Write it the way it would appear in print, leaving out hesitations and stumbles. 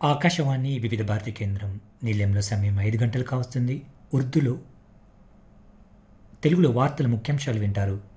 ఆకాశవాణి వివిధ భారతి కేంద్రం నిలయంలో సమయం 5 గంటలు కావస్తుంది. ఉర్దూలో తెలుగులో వార్తల ముఖ్యాంశాలు వింటారు.